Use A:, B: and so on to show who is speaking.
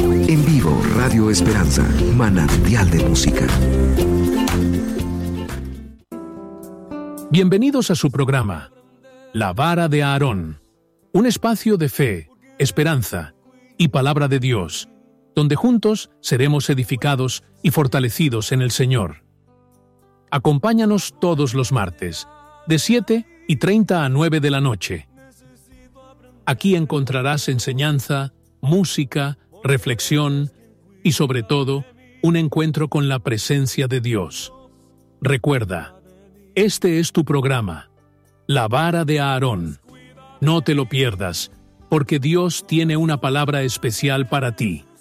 A: En vivo, Radio Esperanza, manantial de música.
B: Bienvenidos a su programa, La Vara de Aarón, un espacio de fe, esperanza y palabra de Dios, donde juntos seremos edificados y fortalecidos en el Señor. Acompáñanos todos los martes, de 7:30 a 9 de la noche. Aquí encontrarás enseñanza, música, reflexión y, sobre todo, un encuentro con la presencia de Dios. Recuerda, este es tu programa, La Vara de Aarón. No te lo pierdas, porque Dios tiene una palabra especial para ti.